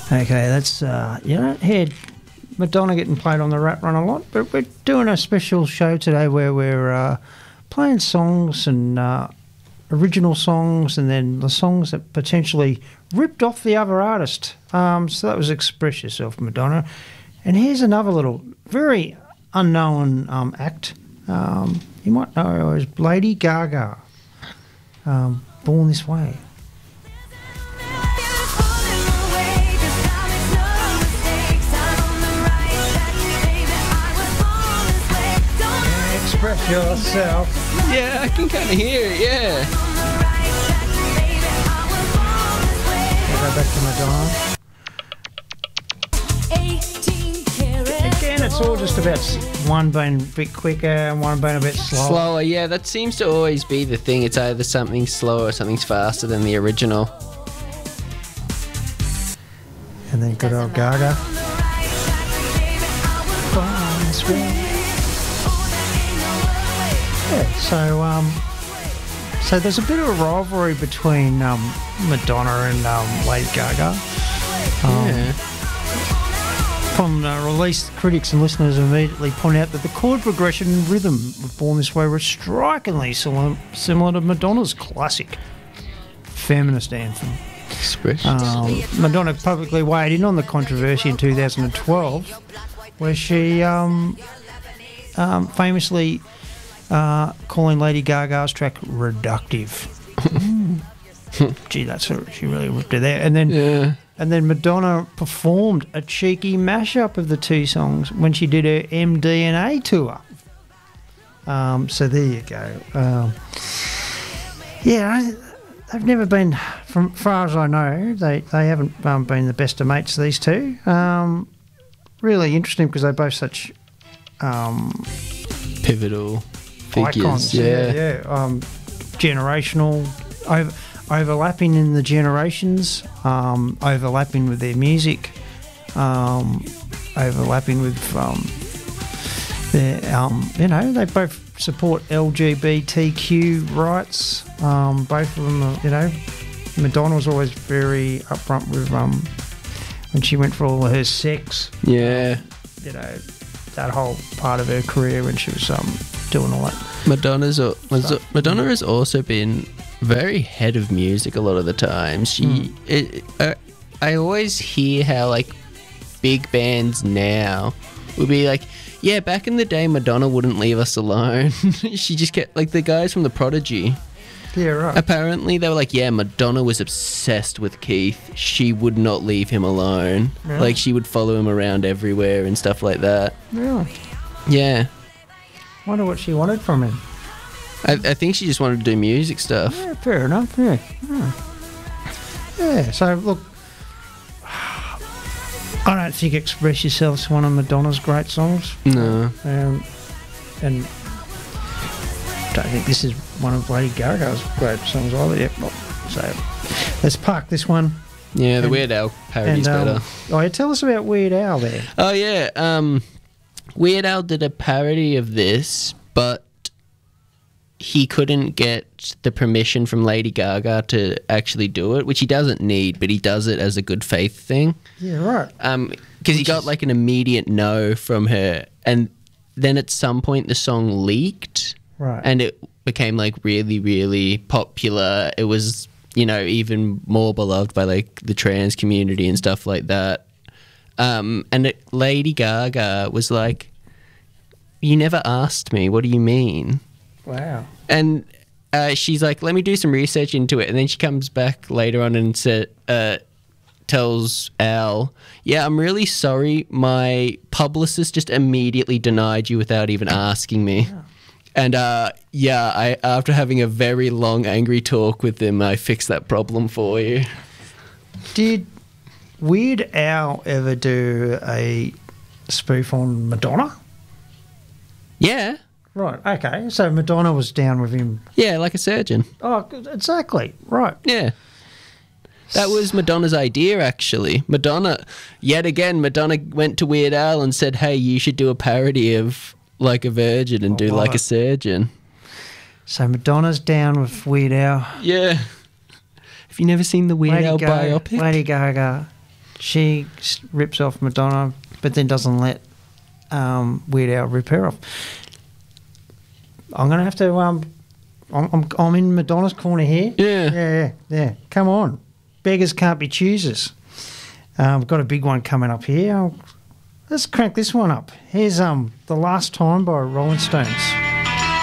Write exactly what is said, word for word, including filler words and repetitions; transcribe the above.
Okay, that's, uh, you know, here, Madonna getting played on the Rat Run a lot, but we're doing a special show today where we're uh, playing songs and uh, original songs and then the songs that potentially ripped off the other artist. Um, so that was Express Yourself, Madonna. And here's another little, very unknown um, act. Um, you might know her as Lady Gaga, um, Born This Way. Express yourself. Yeah, I can kind of hear it, yeah. We'll go back to Madonna. Again, it's all just about one being a bit quicker and one being a bit slower. Slower, yeah, that seems to always be the thing. It's either something slower or something's faster than the original. And then good old Gaga. Born This Way. Yeah, so um, so there's a bit of a rivalry between um, Madonna and um, Lady Gaga. Um, Yeah. Upon uh, release, critics and listeners immediately point out that the chord progression and rhythm of Born This Way were strikingly sil- similar to Madonna's classic feminist anthem. Express. Um, Madonna publicly weighed in on the controversy in two thousand twelve, where she um, um, famously uh, calling Lady Gaga's track reductive. Gee, that's her, she really ripped it there. And then, Yeah. and then Madonna performed a cheeky mashup of the two songs when she did her M D N A tour. Um, so there you go. Um, yeah, I, they've never been, from far as I know, they they haven't um, been the best of mates. These two, um, really interesting because they're both such um, Pivotal figures. icons. Yeah. yeah. Um, generational, over, overlapping in the generations, um, overlapping with their music, um, overlapping with um, their, um, you know, they both support L G B T Q rights. Um, both of them, are, you know, Madonna was always very upfront with um, when she went for all of her sex, Yeah. you know, that whole part of her career when she was um, doing all that. Madonna's al- was- Stuff. Madonna has also been very head of music a lot of the time. She, it, uh, I always hear how like big bands now would be like, yeah, back in the day, Madonna wouldn't leave us alone. She just kept like the guys from the Prodigy. Yeah, right. Apparently, they were like, yeah, Madonna was obsessed with Keith. She would not leave him alone. Yeah. Like she would follow him around everywhere and stuff like that. Really? Yeah. Wonder what she wanted from him. I, I think she just wanted to do music stuff. Yeah, fair enough. Yeah. Yeah. Yeah. So look, I don't think "Express Yourself's one of Madonna's great songs. No. Um, and don't think this is one of Lady Gaga's great songs either. Yep. Well, so let's park this one. Yeah, the And- Weird Al parody's um, better. Oh, yeah, tell us about Weird Al there. Oh, yeah. Um, Weird Al did a parody of this, but he couldn't get the permission from Lady Gaga to actually do it, which he doesn't need, but he does it as a good faith thing. Yeah, right. Um, because he got like an immediate no from her, and then at some point the song leaked, Right. and it became like really, really popular. It was, you know, even more beloved by like the trans community and stuff like that. Um, and it, Lady Gaga was like, "You never asked me. What do you mean?" Wow. And uh, she's like, let me do some research into it. And then she comes back later on and sa- uh, tells Al, yeah, I'm really sorry. My publicist just immediately denied you without even asking me. Yeah. And uh, yeah, I after having a very long, angry talk with him, I fixed that problem for you. Did Weird Al ever do a spoof on Madonna? Yeah. Right, okay. So Madonna was down with him. Yeah, like a surgeon. Oh, exactly. Right. Yeah. That was Madonna's idea, actually. Madonna, yet again, Madonna went to Weird Al and said, hey, you should do a parody of Like a Virgin and Oh, do Like right. a Surgeon. So Madonna's down with Weird Al. Yeah. Have you never seen the Weird Lady Al Gaga, biopic? Lady Gaga she s- rips off Madonna, but then doesn't let um, Weird Al rip her off. I'm going to have to... Um, I'm, I'm, I'm in Madonna's corner here. Yeah. Yeah, yeah, yeah. Come on. Beggars can't be choosers. Um, we've got a big one coming up here. I'll, let's crank this one up. Here's um the Last Time by Rolling Stones.